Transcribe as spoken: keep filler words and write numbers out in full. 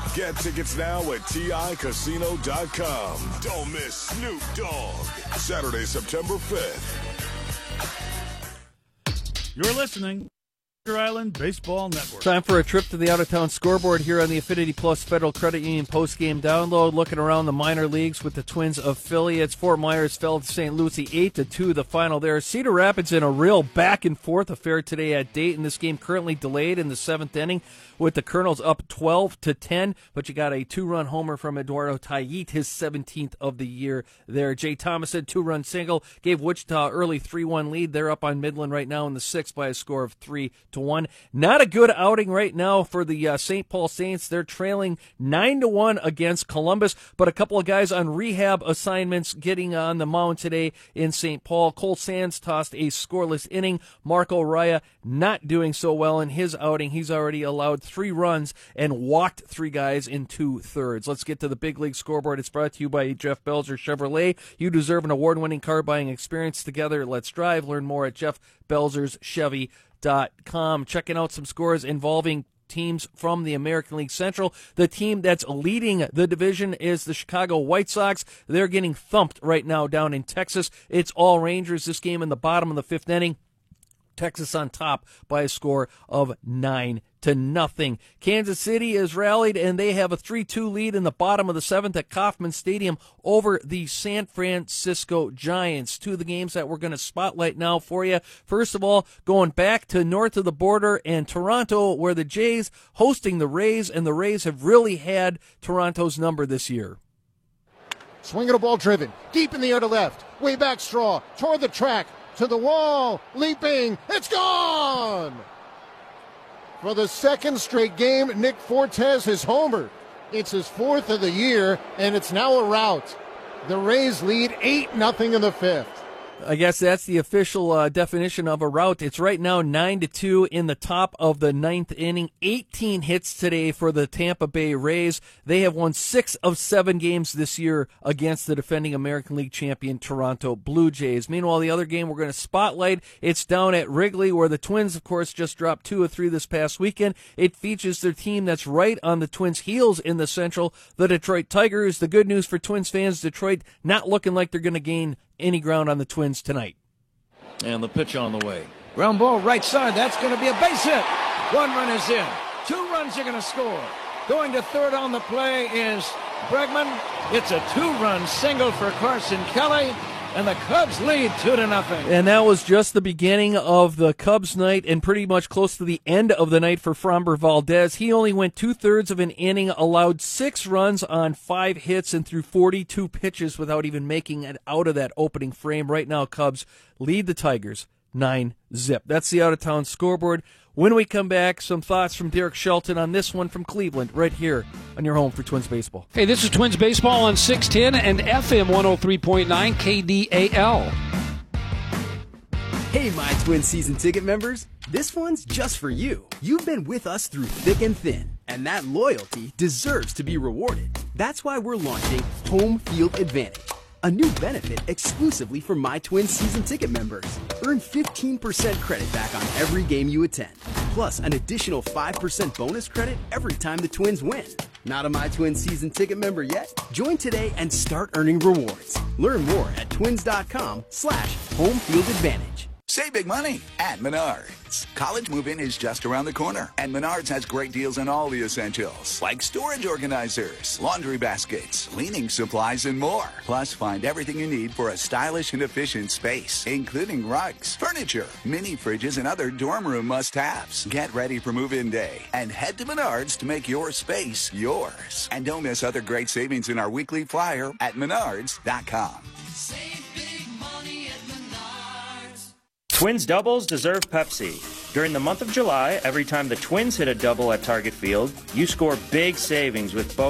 Get tickets now at T I casino dot com. Don't miss Snoop Dogg. Saturday, September fifth. You're listening to Island Baseball Network. Time for a trip to the out-of-town scoreboard here on the Affinity Plus Federal Credit Union post-game download. Looking around the minor leagues with the Twins affiliates. Fort Myers fell to Saint Lucie eight to two, the final there. Cedar Rapids in a real back-and-forth affair today at Dayton. This game currently delayed in the seventh inning with the Colonels up twelve to ten, but you got a two-run homer from Eduardo Tayit, his seventeenth of the year there. Jay Thomason, two-run single, gave Wichita early three one lead. They're up on Midland right now in the sixth by a score of three to one. Not a good outing right now for the uh, Saint Paul Saints. They're trailing nine to one against Columbus, but a couple of guys on rehab assignments getting on the mound today in Saint Paul. Cole Sands tossed a scoreless inning. Marco Raya not doing so well in his outing. He's already allowed three runs and walked three guys in two-thirds. Let's get to the big league scoreboard. It's brought to you by Jeff Belzer Chevrolet. You deserve an award-winning car buying experience. Together, let's drive. Learn more at Jeff Belzer's Chevy dot com. Checking out some scores involving teams from the American League Central. The team that's leading the division is the Chicago White Sox. They're getting thumped right now down in Texas. It's all Rangers. This game in the bottom of the fifth inning. Texas on top by a score of nine to nothing. Kansas City is rallied, and they have a three two lead in the bottom of the seventh at Kauffman Stadium over the San Francisco Giants. Two of the games that we're going to spotlight now for you. First of all, going back to north of the border and Toronto, where the Jays hosting the Rays, and the Rays have really had Toronto's number this year. Swinging a ball driven, deep in the air to left, way back Straw, toward the track, to the wall, leaping, it's gone! For the second straight game, Nick Fortes has homered. It's his fourth of the year, and it's now a rout. The Rays lead eight nothing in the fifth. I guess that's the official uh, definition of a rout. It's right now nine to two in the top of the ninth inning. eighteen hits today for the Tampa Bay Rays. They have won six of seven games this year against the defending American League champion Toronto Blue Jays. Meanwhile, the other game we're going to spotlight, it's down at Wrigley, where the Twins, of course, just dropped two of three this past weekend. It features their team that's right on the Twins' heels in the Central, the Detroit Tigers. The good news for Twins fans, Detroit not looking like they're going to gain any ground on the Twins tonight. And the pitch on the way. Ground ball right side. That's going to be a base hit. One run is in. Two runs are going to score. Going to third on the play is Bregman. It's a two-run single for Carson Kelly. And the Cubs lead two to nothing. And that was just the beginning of the Cubs night and pretty much close to the end of the night for Framber Valdez. He only went two-thirds of an inning, allowed six runs on five hits, and threw forty-two pitches without even making it out of that opening frame. Right now, Cubs lead the Tigers nine zip. That's the out-of-town scoreboard. When we come back, some thoughts from Derek Shelton on this one from Cleveland, right here on your home for Twins Baseball. Hey, this is Twins Baseball on six ten and F M one oh three point nine K D A L. Hey, my Twins season ticket members. This one's just for you. You've been with us through thick and thin, and that loyalty deserves to be rewarded. That's why we're launching Home Field Advantage, a new benefit exclusively for My Twins season ticket members. Earn fifteen percent credit back on every game you attend, plus an additional five percent bonus credit every time the Twins win. Not a My Twins season ticket member yet? Join today and start earning rewards. Learn more at twins.com slash home field advantage. Save big money at Menards. College move-in is just around the corner, and Menards has great deals on all the essentials, like storage organizers, laundry baskets, cleaning supplies, and more. Plus, find everything you need for a stylish and efficient space, including rugs, furniture, mini fridges, and other dorm room must-haves. Get ready for move-in day and head to Menards to make your space yours. And don't miss other great savings in our weekly flyer at menards dot com. Save big money at Menards. Twins doubles deserve Pepsi. During the month of July, every time the Twins hit a double at Target Field, you score big savings with both